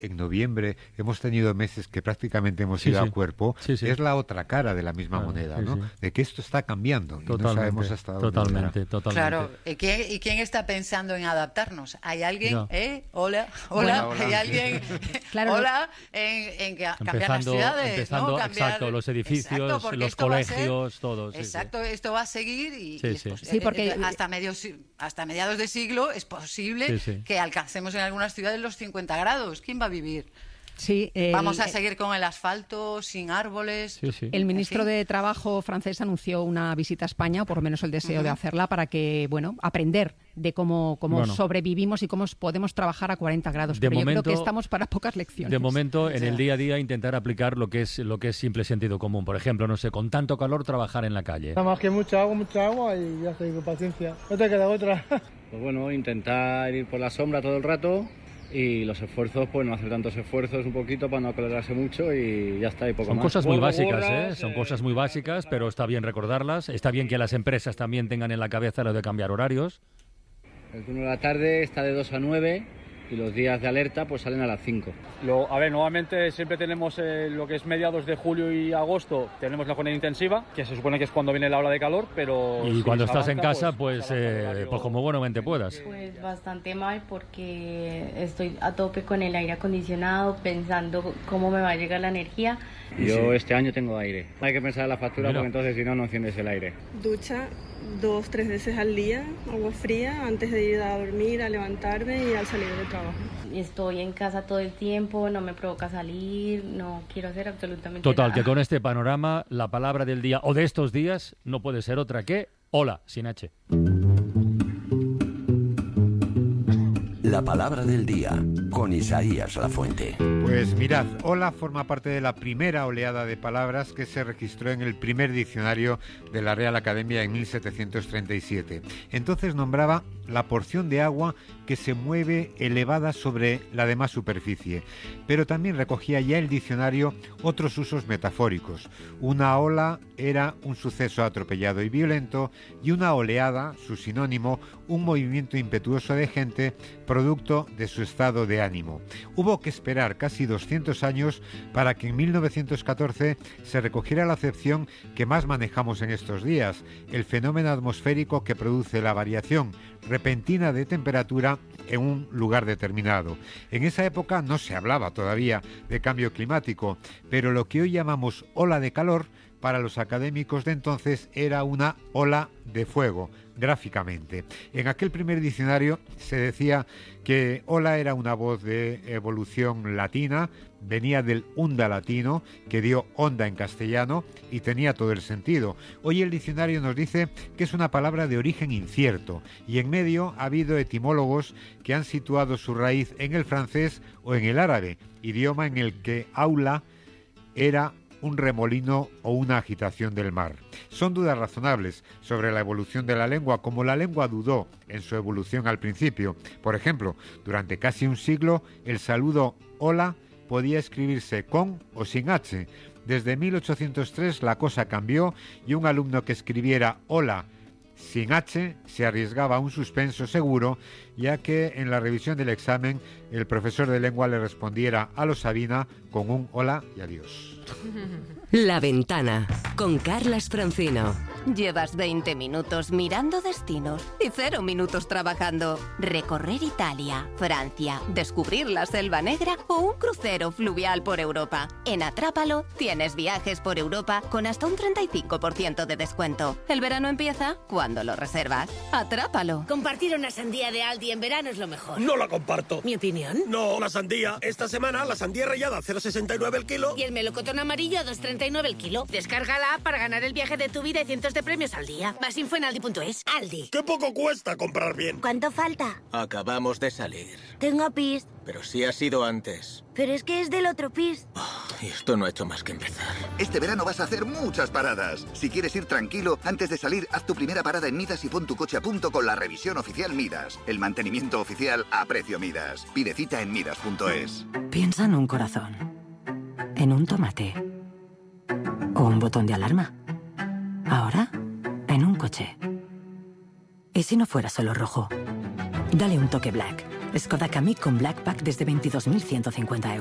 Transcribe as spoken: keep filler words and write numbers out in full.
en noviembre hemos tenido meses que prácticamente hemos sí, ido sí. a cuerpo, sí, sí. es la otra cara de la misma claro, moneda, sí, ¿no? Sí. De que esto está cambiando Totalmente, y no sabemos hasta dónde totalmente, llegará. totalmente. Claro, ¿y quién, ¿y quién está pensando en adaptarnos? ¿Hay alguien? No. ¿Eh? Hola, hola, Bueno, ¿hay hola. alguien? Claro, hola, en, en que cambiar Empezando, las ciudades, empezando ¿no? Cambiar, exacto, los edificios, exacto, porque los esto va a ser- colegios, todo. Sí, Exacto, esto va a seguir y, Sí, y es sí. pos- Sí, porque- eh, hasta, medios, hasta mediados de siglo es posible Sí, sí. que alcancemos en algunas ciudades los cincuenta grados. ¿Quién va a vivir? sí, el- Vamos a seguir con el asfalto, sin árboles. Sí, sí. El ministro En fin. de Trabajo francés anunció una visita a España, o por lo menos el deseo Ujú. de hacerla, para que, bueno, aprender de cómo, cómo Bueno. sobrevivimos y cómo podemos trabajar a cuarenta grados. De Pero yo momento- creo que estamos para pocas lecciones. De momento, en Ya. el día a día, intentar aplicar lo que es lo que es simple sentido común. Por ejemplo, no sé, con tanto calor, trabajar en la calle. Nada más que mucha agua, mucha agua y ya estoy con paciencia. No te queda otra. Pues bueno, intentar ir por la sombra todo el rato y los esfuerzos, pues no hacer tantos esfuerzos un poquito para no acalorarse mucho y ya está, y poco Son más. cosas muy Gorro, básicas, gorras, ¿eh? Son eh, cosas muy básicas, pero está bien recordarlas. Está bien que las empresas también tengan en la cabeza lo de cambiar horarios. El turno de la tarde está de dos a nueve y los días de alerta pues salen a las cinco. Lo, a ver, normalmente siempre tenemos eh, lo que es mediados de julio y agosto, tenemos la jornada intensiva, que se supone que es cuando viene la ola de calor, pero... Y si cuando se estás en avanza, casa, pues, se avanza el eh, horario. pues como buenamente puedas. Pues bastante mal porque estoy a tope con el aire acondicionado, pensando cómo me va a llegar la energía. Yo este año tengo aire. Hay que pensar en la factura Mira. porque entonces si no, no enciendes el aire. Ducha dos, tres veces al día, agua fría, antes de ir a dormir, a levantarme y al salir del trabajo. Estoy en casa todo el tiempo, no me provoca salir, no quiero hacer absolutamente Total, nada. que con este panorama, la palabra del día o de estos días no puede ser otra que hola, sin H. La palabra del día, con Isaías Lafuente. Pues mirad, hola forma parte de la primera oleada de palabras que se registró en el primer diccionario de la Real Academia en mil setecientos treinta y siete. Entonces nombraba la porción de agua que se mueve elevada sobre la demás superficie, pero también recogía ya el diccionario otros usos metafóricos. Una ola era un suceso atropellado y violento, y una oleada, su sinónimo, un movimiento impetuoso de gente producto de su estado de ánimo. Hubo que esperar casi doscientos años para que en mil novecientos catorce se recogiera la acepción que más manejamos en estos días, el fenómeno atmosférico que produce la variación repentina de temperatura en un lugar determinado. En esa época no se hablaba todavía de cambio climático, pero lo que hoy llamamos ola de calor, para los académicos de entonces era una ola de fuego, gráficamente. En aquel primer diccionario se decía que ola era una voz de evolución latina, venía del unda latino, que dio onda en castellano, y tenía todo el sentido. Hoy el diccionario nos dice que es una palabra de origen incierto, y en medio ha habido etimólogos que han situado su raíz en el francés o en el árabe, idioma en el que aula era un remolino o una agitación del mar. Son dudas razonables sobre la evolución de la lengua, como la lengua dudó en su evolución al principio. Por ejemplo, durante casi un siglo, el saludo hola podía escribirse con o sin H. Desde mil ochocientos tres la cosa cambió y un alumno que escribiera hola sin H se arriesgaba a un suspenso seguro, ya que en la revisión del examen el profesor de lengua le respondiera a lo Sabina con un hola y adiós. La Ventana, con Carlas Francino. Llevas veinte minutos mirando destinos y cero minutos trabajando. Recorrer Italia, Francia, descubrir la Selva Negra o un crucero fluvial por Europa. En Atrápalo tienes viajes por Europa con hasta un treinta y cinco por ciento de descuento. El verano empieza cuando lo reservas. Atrápalo. Compartir una sandía de Aldi en verano es lo mejor. No la comparto. ¿Mi opinión? No, la sandía. Esta semana la sandía rallada a cero coma sesenta y nueve el kilo. Y el melocotón amarillo a dos coma treinta y nueve el kilo. Descárgala para ganar el viaje de tu vida y cientos de premios al día. Más info en aldi punto es. Aldi. ¡Qué poco cuesta comprar bien! ¿Cuánto falta? Acabamos de salir. Tengo pis. Pero sí ha sido antes. Pero es que es del otro pis. Oh, y esto no ha hecho más que empezar. Este verano vas a hacer muchas paradas. Si quieres ir tranquilo, antes de salir, haz tu primera parada en Midas y pon tu coche a punto con la revisión oficial Midas. El mantenimiento oficial a precio Midas. Pide cita en midas punto es. Piensa en un corazón, en un tomate o un botón de alarma. Ahora, en un coche. ¿Y si no fuera solo rojo? Dale un toque black. Skoda Kamiq con Black Pack desde veintidós mil ciento cincuenta euros.